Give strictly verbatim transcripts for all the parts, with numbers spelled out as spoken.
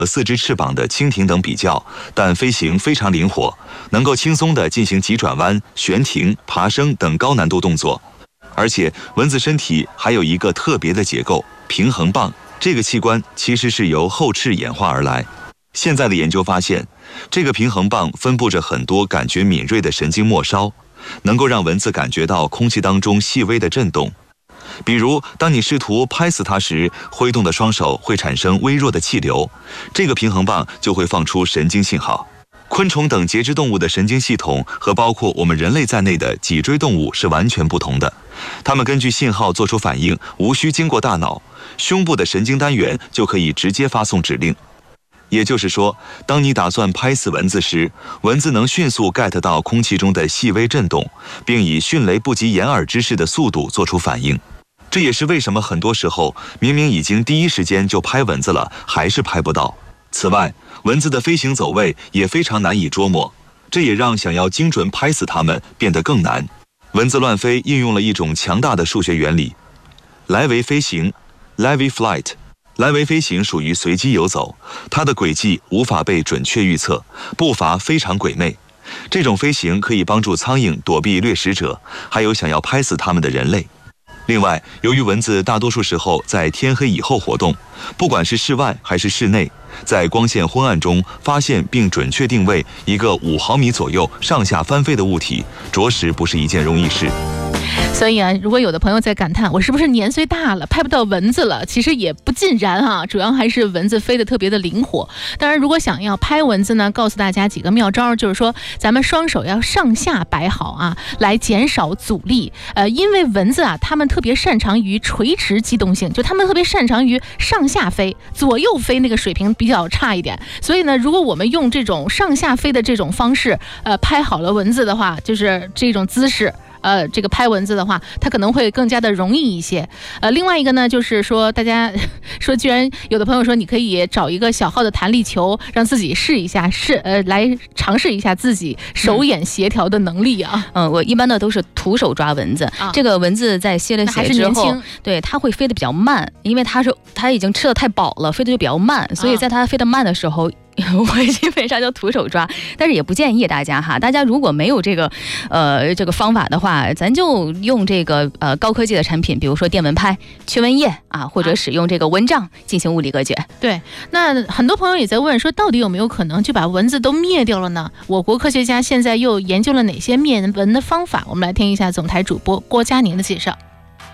和四只翅膀的蜻蜓等比较，但飞行非常灵活，能够轻松地进行急转弯、悬停、爬升等高难度动作。而且蚊子身体还有一个特别的结构——平衡棒，这个器官其实是由后翅演化而来。现在的研究发现，这个平衡棒分布着很多感觉敏锐的神经末梢，能够让蚊子感觉到空气当中细微的震动。比如当你试图拍死它时，挥动的双手会产生微弱的气流，这个平衡棒就会放出神经信号。昆虫等节肢动物的神经系统和包括我们人类在内的脊椎动物是完全不同的，它们根据信号做出反应，无需经过大脑，胸部的神经单元就可以直接发送指令。也就是说，当你打算拍死蚊子时，蚊子能迅速 get 到空气中的细微震动，并以迅雷不及掩耳之势的速度做出反应。这也是为什么很多时候明明已经第一时间就拍蚊子了，还是拍不到。此外，蚊子的飞行走位也非常难以捉摸，这也让想要精准拍死它们变得更难。蚊子乱飞应用了一种强大的数学原理——莱维飞行 （Levy Flight）。莱维飞行属于随机游走，它的轨迹无法被准确预测，步伐非常鬼魅。这种飞行可以帮助苍蝇躲避掠食者，还有想要拍死它们的人类。另外，由于蚊子大多数时候在天黑以后活动，不管是室外还是室内，在光线昏暗中发现并准确定位一个五毫米左右上下翻飞的物体，着实不是一件容易事。 所以啊，如果有的朋友在感叹我是不是年岁大了拍不到蚊子了，其实也不尽然哈、啊，主要还是蚊子飞得特别的灵活。当然如果想要拍蚊子呢，告诉大家几个妙招，就是说咱们双手要上下摆好啊，来减少阻力。呃，因为蚊子啊，它们特别擅长于垂直机动性，就它们特别擅长于上下飞，左右飞那个水平比较差一点。所以呢，如果我们用这种上下飞的这种方式，呃，拍好了蚊子的话，就是这种姿势。呃，这个拍蚊子的话，它可能会更加的容易一些。呃，另外一个呢，就是说大家说，居然有的朋友说，你可以找一个小号的弹力球，让自己试一下，试呃来尝试一下自己手眼协调的能力啊。 嗯，我一般的都是徒手抓蚊子。啊、这个蚊子在吸了血之后，对，它会飞得比较慢，因为它是它已经吃得太饱了，飞得就比较慢，所以在它飞得慢的时候。啊我基本上就徒手抓，但是也不建议大家哈。大家如果没有这个，呃，这个方法的话，咱就用这个呃高科技的产品，比如说电蚊拍、驱蚊液啊，或者使用这个蚊帐进行物理隔绝。 对，那很多朋友也在问说，到底有没有可能就把蚊子都灭掉了呢？我国科学家现在又研究了哪些灭蚊的方法？我们来听一下总台主播郭佳宁的介绍。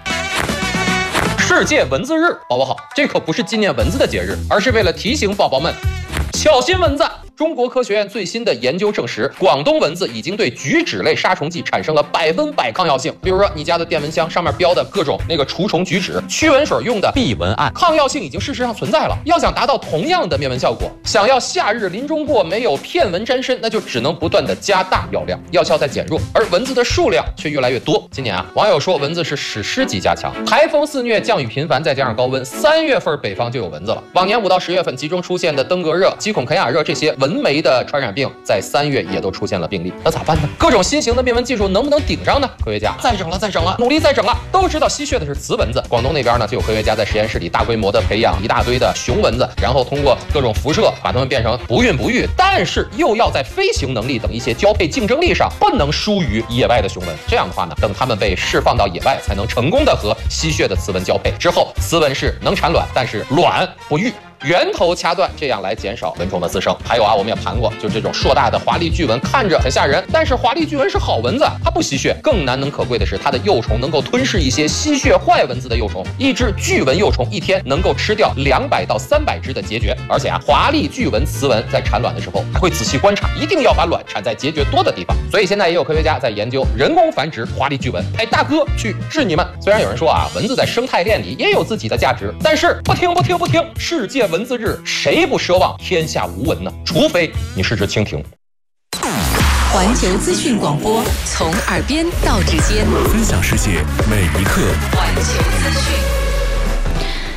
世界蚊子日，宝宝好，这可不是纪念蚊子的节日，而是为了提醒宝宝们小心蚊子。中国科学院最新的研究证实，广东蚊子已经对菊酯类杀虫剂产生了百分百抗药性。比如说，你家的电蚊香上面标的各种那个除虫菊酯，驱蚊水用的避蚊胺，抗药性已经事实上存在了。要想达到同样的灭蚊效果，想要夏日临终过没有片蚊沾身，那就只能不断的加大药量，药效在减弱，而蚊子的数量却越来越多。今年啊，网友说蚊子是史诗级加强，台风肆虐，降雨频繁，再加上高温，三月份北方就有蚊子了。往年五到十月份集中出现的登革热、鸡孔肯亚热这些蚊媒的传染病，在三月也都出现了病例，那咋办呢？各种新型的灭蚊技术能不能顶上呢？科学家再整了，再整了，努力再整了。都知道吸血的是雌蚊子，广东那边呢就有科学家在实验室里大规模的培养一大堆的雄蚊子，然后通过各种辐射把它们变成不孕不育，但是又要在飞行能力等一些交配竞争力上不能输于野外的雄蚊。这样的话呢，等它们被释放到野外，才能成功的和吸血的雌蚊交配。之后，雌蚊是能产卵，但是卵不育。源头掐断，这样来减少蚊虫的滋生。还有啊，我们也盘过，就这种硕大的华丽巨蚊，看着很吓人，但是华丽巨蚊是好蚊子，它不吸血。更难能可贵的是，它的幼虫能够吞噬一些吸血坏蚊子的幼虫，一只巨蚊幼虫一天能够吃掉两百到三百只的孑孓。而且啊，华丽巨蚊雌蚊在产卵的时候还会仔细观察，一定要把卵产在孑孓多的地方。所以现在也有科学家在研究人工繁殖华丽巨蚊，派大哥去治你们。虽然有人说啊，蚊子在生态链里也有自己的价值，但是不听不听不听，世界蚊子日，谁不奢望天下无蚊呢？除非你是只蜻蜓。 环球资讯广播，从耳边到指尖， 分享世界每一刻。 环球资讯。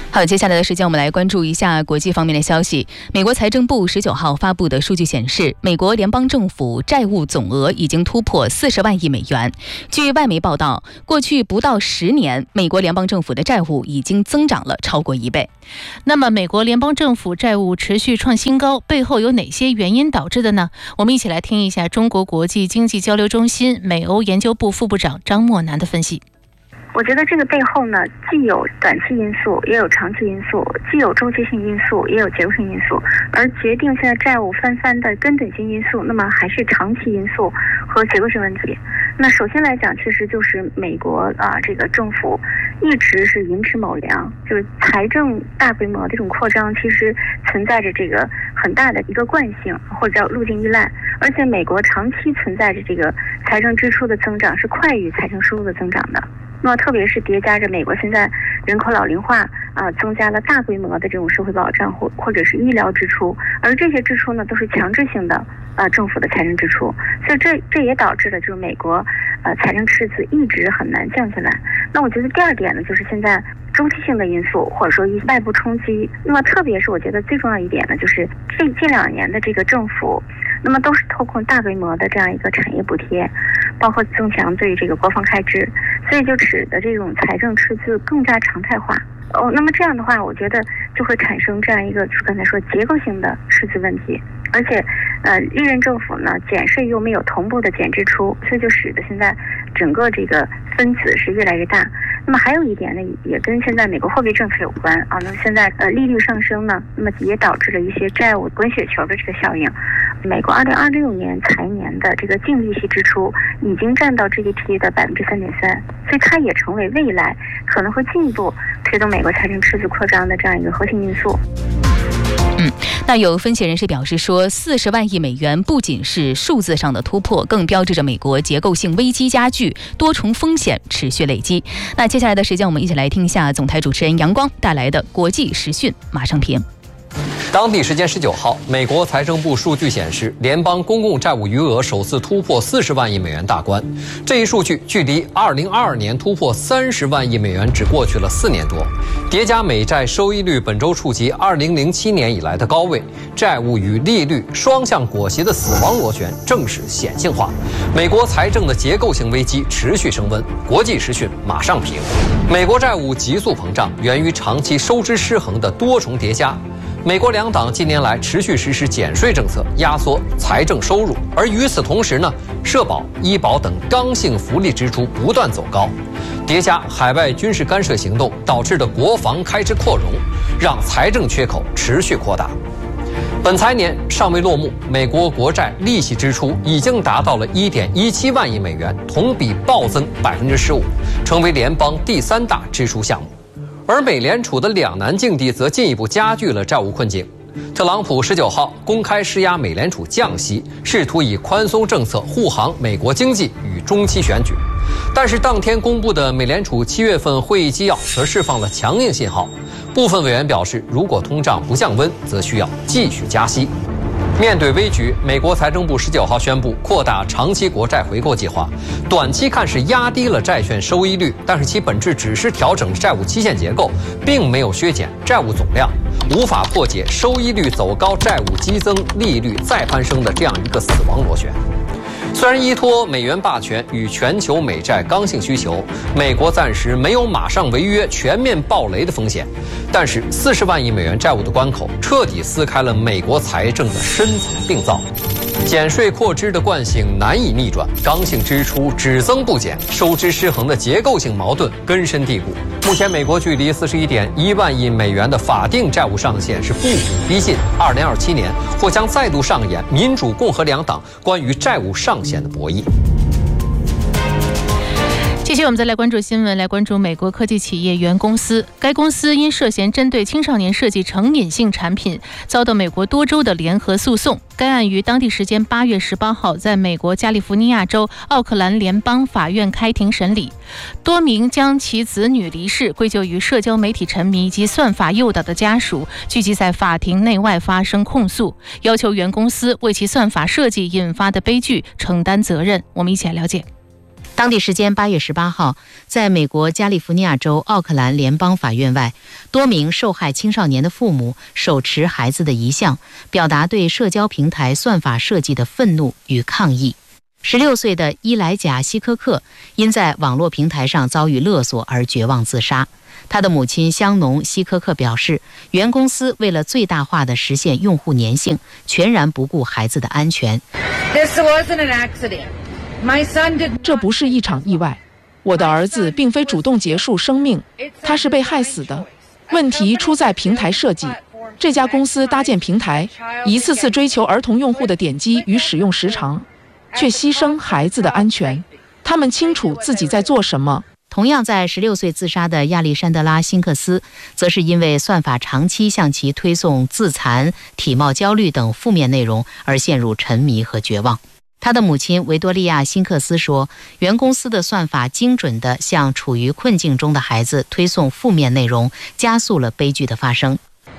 好，接下来的时间我们来关注一下国际方面的消息。美国财政部十九号发布的数据显示，美国联邦政府债务总额已经突破四十万亿美元。据外媒报道，过去不到十年，美国联邦政府的债务已经增长了超过一倍。 那么，美国联邦政府债务持续创新高，背后有哪些原因导致的呢？我们一起来听一下中国国际经济交流中心美欧研究部副部长张默南的分析。 我觉得这个背后呢，既有短期因素，也有长期因素，既有周期性因素，也有结构性因素。而决定现在债务翻番的根本性因素，那么还是长期因素和结构性问题。那首先来讲，确实就是美国啊，这个政府一直是寅吃卯粮，就是财政大规模的这种扩张，其实存在着这个很大的一个惯性，或者叫路径依赖。而且美国长期存在着这个财政支出的增长是快于财政收入的增长的。那么特别是叠加着美国现在人口老龄化啊，增加了大规模的这种社会保障或或者是医疗支出，而这些支出呢都是强制性的啊政府的财政支出，所以这这也导致了就是美国呃财政赤字一直很难降下来。那我觉得第二点呢，就是现在周期性的因素或者说一外部冲击。那么特别是我觉得最重要一点呢，就是这近两年的这个政府，那么都是透过大规模的这样一个产业补贴，包括增强对这个国防开支，所以就使得这种财政赤字更加常态化。哦，那么这样的话，我觉得就会产生这样一个，就是刚才说结构性的赤字问题，而且，呃，历任政府呢减税又没有同步的减支出，所以就使得现在整个这个分子是越来越大。那么还有一点呢，也跟现在美国货币政策有关啊。那么现在呃利率上升呢，那么也导致了一些债务滚雪球的这个效应。美国二零二六年财年的这个净利息支出已经占到 G D P 的百分之三点三，所以它也成为未来可能会进一步推动美国财政赤字扩张的这样一个核心因素。 嗯，那有分析人士表示说，四十万亿美元不仅是数字上的突破，更标志着美国结构性危机加剧，多重风险持续累积。那接下来的时间，我们一起来听一下总台主持人阳光带来的国际时讯马上评。 当地时间十九号，美国财政部数据显示，联邦公共债务余额首次突破四十万亿美元大关。这一数据距离二零二二年突破三十万亿美元只过去了四年多，叠加美债收益率本周触及二零零七年以来的高位，债务与利率双向裹挟的死亡螺旋正式显性化。美国财政的结构性危机持续升温。国际时讯马上评：美国债务急速膨胀，源于长期收支失衡的多重叠加。美国两党近年来持续实施减税政策，压缩财政收入，而与此同时呢，社保、医保等刚性福利支出不断走高，叠加海外军事干涉行动导致的国防开支扩容，让财政缺口持续扩大。本财年尚未落幕，美国国债利息支出已经达到了 一点一七万亿美元，同比暴增 百分之十五， 成为联邦第三大支出项目。而美联储的两难境地则进一步加剧了债务困境。特朗普十九号公开施压美联储降息，试图以宽松政策护航美国经济与中期选举。但是当天公布的美联储七月份会议纪要则释放了强硬信号，部分委员表示，如果通胀不降温，则需要继续加息。面对危局，美国财政部十九号宣布扩大长期国债回购计划，短期看是压低了债券收益率，但是其本质只是调整债务期限结构，并没有削减债务总量，无法破解收益率走高、债务激增、利率再攀升的这样一个死亡螺旋。虽然依托美元霸权与全球美债刚性需求，美国暂时没有马上违约、全面暴雷的风险，但是四十万亿美元债务的关口彻底撕开了美国财政的深层病灶。减税扩支的惯性难以逆转，刚性支出只增不减，收支失衡的结构性矛盾根深蒂固。目前，美国距离四十一点一万亿美元的法定债务上限是步步逼近，二零二七年或将再度上演民主共和两党关于债务上限的博弈。 继续，我们再来关注新闻，来关注美国科技企业原公司。该公司因涉嫌针对青少年设计成瘾性产品，遭到美国多州的联合诉讼。该案于当地时间八月十八号在美国加利福尼亚州奥克兰联邦法院开庭审理。多名将其子女离世归咎于社交媒体沉迷及算法诱导的家属，聚集在法庭内外发生控诉，要求原公司为其算法设计引发的悲剧承担责任。我们一起来了解。 当地时间八月十八号，在美国加利福尼亚州奥克兰联邦法院外，多名受害青少年的父母手持孩子的遗像，表达对社交平台算法设计的愤怒与抗议。十六岁的伊莱贾·希科克因在网络平台上遭遇勒索而绝望自杀。他的母亲香农·希科克表示，原公司为了最大化地实现用户粘性，全然不顾孩子的安全。 这不是一场意外，我的儿子并非主动结束生命，他是被害死的。问题出在平台设计。这家公司搭建平台，一次次追求儿童用户的点击与使用时长，却牺牲孩子的安全。他们清楚自己在做什么。 同样在十六岁自杀的亚历山德拉·辛克斯，则是因为算法长期向其推送自残、体貌焦虑等负面内容而陷入沉迷和绝望。他的母亲维多利亚·辛克斯说，原公司的算法精准地向处于困境中的孩子推送负面内容，加速了悲剧的发生。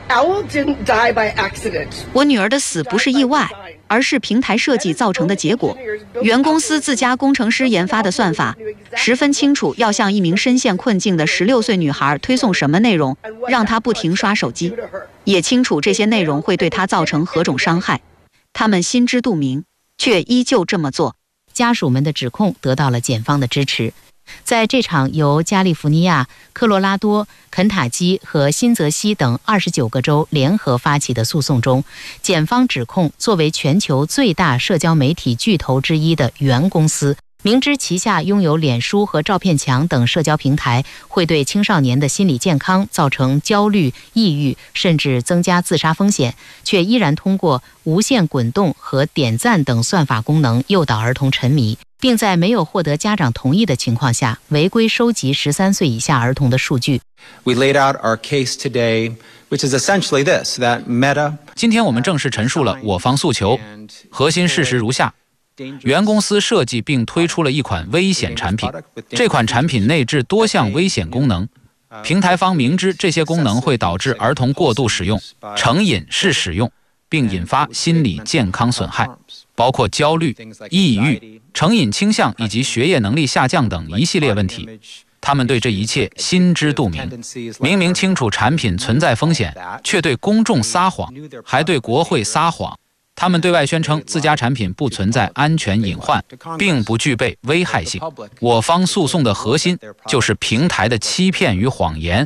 我女儿的死不是意外，而是平台设计造成的结果。原公司自家工程师研发的算法十分清楚要向一名深陷困境的十六岁女孩推送什么内容，让她不停刷手机，也清楚这些内容会对她造成何种伤害。他们心知肚明，却依旧这么做。 家属们的指控得到了检方的支持。在这场由加利福尼亚、科罗拉多、肯塔基和新泽西等二十九个州联合发起的诉讼中，检方指控作为全球最大社交媒体巨头之一的原公司，明知旗下拥有脸书和照片墙等社交平台会对青少年的心理健康造成焦虑、抑郁，甚至增加自杀风险，却依然通过无限滚动和点赞等算法功能诱导儿童沉迷，并在没有获得家长同意的情况下违规收集十三岁以下儿童的数据。 We laid out our case today, which is essentially this, that Meta. 今天我们正式陈述了我方诉求，核心事实如下：原公司设计并推出了一款危险产品，这款产品内置多项危险功能。平台方明知这些功能会导致儿童过度使用、成瘾式使用，并引发心理健康损害，包括焦虑、抑郁、成瘾倾向以及学业能力下降等一系列问题。他们对这一切心知肚明，明明清楚产品存在风险，却对公众撒谎，还对国会撒谎。他们对外宣称自家产品不存在安全隐患，并不具备危害性。我方诉讼的核心就是平台的欺骗与谎言。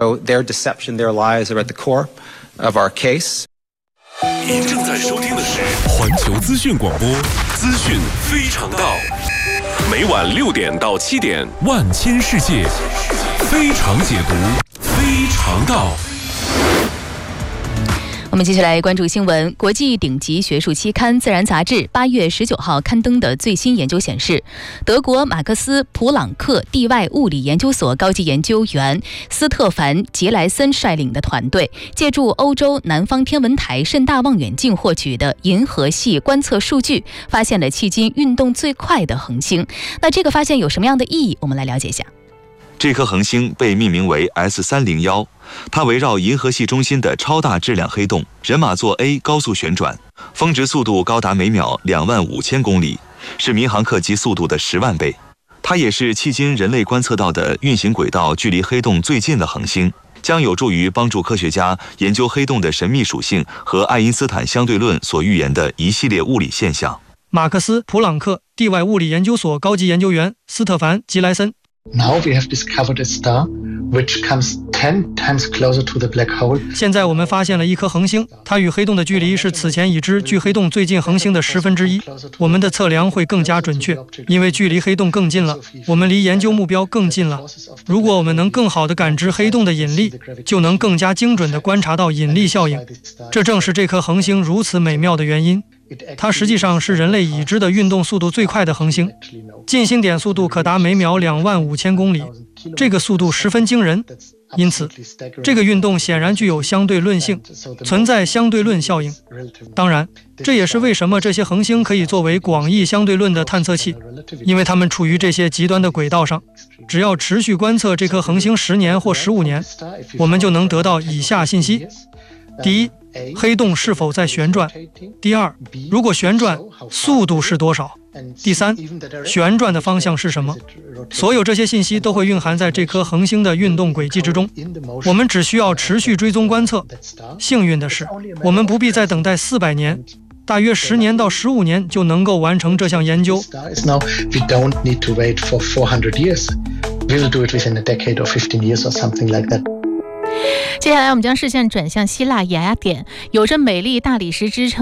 您正在收听的是环球资讯广播，资讯非常道。每晚六点到七点，万千世界非常解读，非常道。 我们继续来关注新闻。国际顶级学术期刊《自然》杂志八月十九号刊登的最新研究显示，德国马克思普朗克地外物理研究所高级研究员斯特凡·杰莱森率领的团队，借助欧洲南方天文台甚大望远镜获取的银河系观测数据，发现了迄今运动最快的恒星。那这个发现有什么样的意义？我们来了解一下。 这颗恒星被命名为 S 三零一， 它围绕银河系中心的超大质量黑洞人马座 A 高速旋转，峰值速度高达每秒两万五千公里，是民航客机速度的十万倍。它也是迄今人类观测到的运行轨道距离黑洞最近的恒星，将有助于帮助科学家研究黑洞的神秘属性和爱因斯坦相对论所预言的一系列物理现象。 马克思普朗克地外物理研究所高级研究员斯特凡·吉莱森。 Now we have discovered a star which comes ten times closer to the black hole. 现在我们发现了一颗恒星，它与黑洞的距离是此前已知距黑洞最近恒星的十分之一。我们的测量会更加准确，因为距离黑洞更近了，我们离研究目标更近了。如果我们能更好地感知黑洞的引力，就能更加精准地观察到引力效应。这正是这颗恒星如此美妙的原因。它实际上是人类已知的运动速度最快的恒星，近星点速度可达每秒两万五千公里，这个速度十分惊人。因此，这个运动显然具有相对论性，存在相对论效应。当然，这也是为什么这些恒星可以作为广义相对论的探测器，因为它们处于这些极端的轨道上。只要持续观测这颗恒星十年或十五年，我们就能得到以下信息：第一， 黑洞是否在旋转？第二，如果旋转，速度是多少？第三，旋转的方向是什么？所有这些信息都会蕴含在这颗恒星的运动轨迹之中。我们只需要持续追踪观测。幸运的是，我们不必再等待四百年，大约十年到十五年就能够完成这项研究。 We will do it within a decade or fifteen years or something like that. 接下来我们将视线转向希腊雅典，有着美丽大理石之称